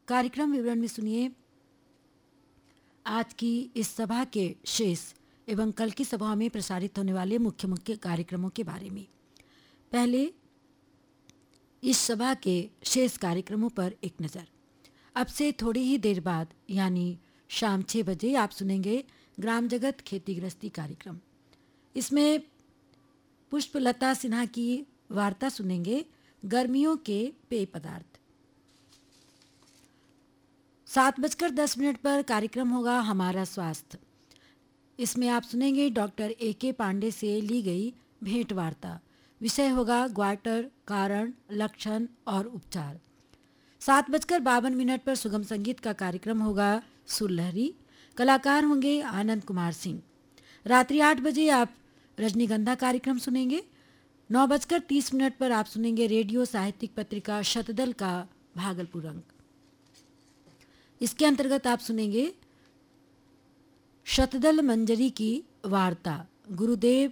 कार्यक्रम विवरण में सुनिए आज की इस सभा के शेष एवं कल की सभा में प्रसारित होने वाले मुख्य मुख्य कार्यक्रमों के बारे में। पहले इस सभा के शेष कार्यक्रमों पर एक नज़र। अब से थोड़ी ही देर बाद यानी शाम 6 बजे आप सुनेंगे ग्राम जगत खेती गृहस्थी कार्यक्रम। इसमें पुष्पलता सिन्हा की वार्ता सुनेंगे गर्मियों के पेय पदार्थ। 7:10 पर कार्यक्रम होगा हमारा स्वास्थ्य। इसमें आप सुनेंगे डॉक्टर A.K. पांडे से ली गई भेंट वार्ता। विषय होगा ग्वाटर, कारण, लक्षण और उपचार। 7:52 पर सुगम संगीत का कार्यक्रम होगा सुरलहरी। कलाकार होंगे आनंद कुमार सिंह। रात्रि 8 बजे आप रजनीगंधा कार्यक्रम सुनेंगे। 9:30 पर आप सुनेंगे रेडियो साहित्यिक पत्रिका शतदल का भागलपुर अंक। इसके अंतर्गत आप सुनेंगे शतदल मंजरी की वार्ता, गुरुदेव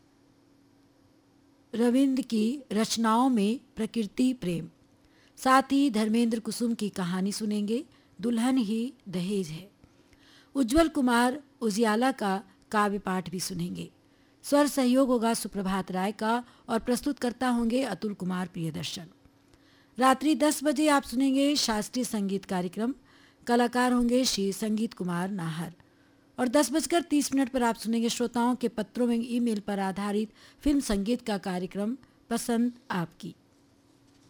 रविंद्र की रचनाओं में प्रकृति प्रेम। साथ ही धर्मेंद्र कुसुम की कहानी सुनेंगे दुल्हन ही दहेज है। उज्जवल कुमार उजियाला का काव्य पाठ भी सुनेंगे। स्वर सहयोग होगा सुप्रभात राय का और प्रस्तुतकर्ता होंगे अतुल कुमार प्रियदर्शन। रात्रि 10 बजे आप सुनेंगे शास्त्रीय संगीत कार्यक्रम। कलाकार होंगे श्री संगीत कुमार नाहर। और 10:30 पर आप सुनेंगे श्रोताओं के पत्रों में ईमेल पर आधारित फिल्म संगीत का कार्यक्रम पसंद आपकी।